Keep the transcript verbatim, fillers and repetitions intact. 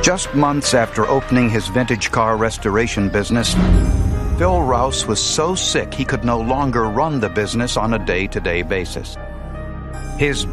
Just months after opening his vintage car restoration business, Phil Rouse was so sick he could no longer run the business on a day-to-day basis. His